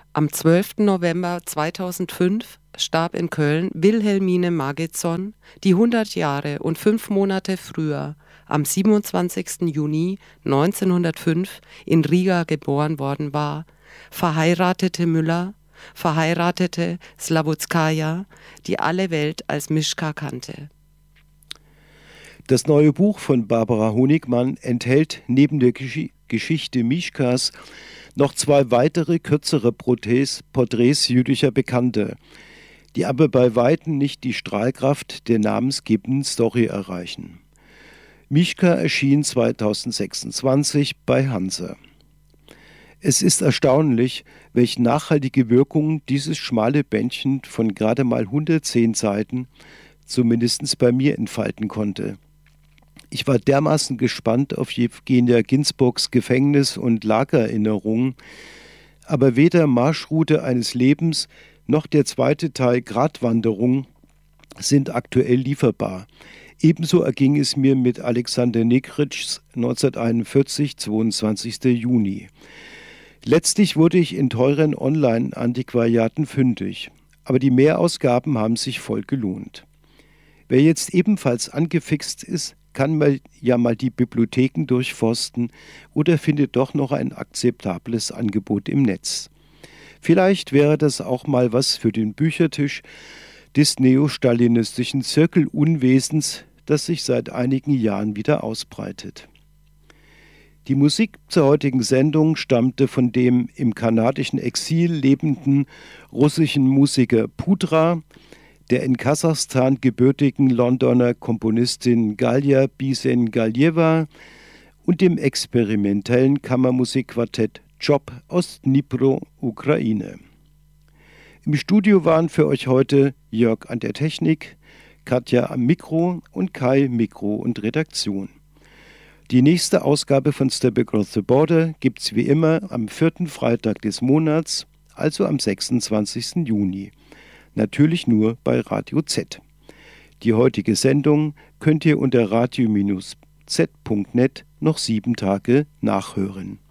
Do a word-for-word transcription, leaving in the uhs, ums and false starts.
Am zwölften November zweitausendfünf starb in Köln Wilhelmine Magidson, die hundert Jahre und fünf Monate früher, am siebenundzwanzigsten Juni neunzehnhundertfünf, in Riga geboren worden war, verheiratete Müller, verheiratete Slawutskaja, die alle Welt als Mischka kannte. Das neue Buch von Barbara Honigmann enthält neben der Gesch- Geschichte Mischkas noch zwei weitere kürzere Porträts, Porträts jüdischer Bekannter, die aber bei Weitem nicht die Strahlkraft der namensgebenden Story erreichen. Mischka erschien zweitausendsechsundzwanzig bei Hansa. Es ist erstaunlich, welche nachhaltige Wirkung dieses schmale Bändchen von gerade mal hundertzehn Seiten zumindest bei mir entfalten konnte. Ich war dermaßen gespannt auf Jewgenia Ginzburgs Gefängnis- und Lagererinnerungen, aber weder Marschroute eines Lebens noch der zweite Teil Gratwanderung sind aktuell lieferbar. Ebenso erging es mir mit Alexander Nikritschs neunzehnhunderteinundvierzig, zweiundzwanzigsten Juni. Letztlich wurde ich in teuren Online-Antiquariaten fündig, aber die Mehrausgaben haben sich voll gelohnt. Wer jetzt ebenfalls angefixt ist, kann mal, ja mal die Bibliotheken durchforsten oder findet doch noch ein akzeptables Angebot im Netz. Vielleicht wäre das auch mal was für den Büchertisch des neostalinistischen Zirkelunwesens, das sich seit einigen Jahren wieder ausbreitet. Die Musik zur heutigen Sendung stammte von dem im kanadischen Exil lebenden russischen Musiker Pudra, der in Kasachstan gebürtigen Londoner Komponistin Galia Bisengaljewa und dem experimentellen Kammermusikquartett Job aus Dnipro, Ukraine. Im Studio waren für euch heute Jörg an der Technik, Katja am Mikro und Kai Mikro und Redaktion. Die nächste Ausgabe von Step Across the Border gibt's wie immer am vierten Freitag des Monats, also am sechsundzwanzigsten Juni. Natürlich nur bei Radio Z. Die heutige Sendung könnt ihr unter radio Bindestrich z Punkt net noch sieben Tage nachhören.